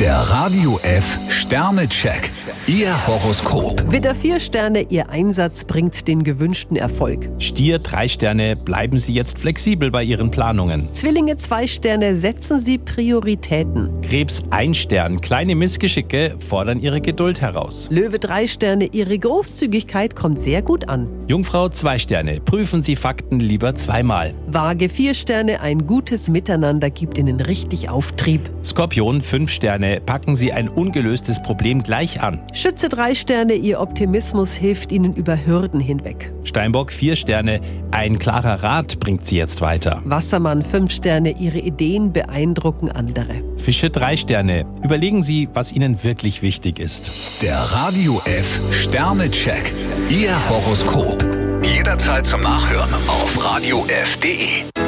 Der Radio F Sternecheck. Ihr Horoskop. Widder 4 Sterne, Ihr Einsatz bringt den gewünschten Erfolg. Stier 3 Sterne, bleiben Sie jetzt flexibel bei Ihren Planungen. Zwillinge 2 Sterne, setzen Sie Prioritäten. Krebs 1 Stern, kleine Missgeschicke fordern Ihre Geduld heraus. Löwe 3 Sterne, Ihre Großzügigkeit kommt sehr gut an. Jungfrau 2 Sterne, prüfen Sie Fakten lieber zweimal. Waage 4 Sterne, ein gutes Miteinander gibt Ihnen richtig Auftrieb. Skorpion 5 Sterne, packen Sie ein ungelöstes Problem gleich an. Schütze 3 Sterne, Ihr Optimismus hilft Ihnen über Hürden hinweg. Steinbock 4 Sterne, ein klarer Rat bringt Sie jetzt weiter. Wassermann 5 Sterne, Ihre Ideen beeindrucken andere. Fische 3 Sterne, überlegen Sie, was Ihnen wirklich wichtig ist. Der Radio F Sternecheck. Ihr Horoskop. Jederzeit zum Nachhören auf radiof.de.